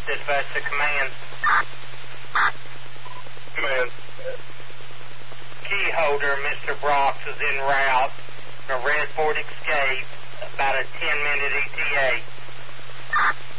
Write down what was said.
Dispatch to command. Command. Key holder, Mr. Brox, is en route. A red Ford Escape, about a 10-minute ETA.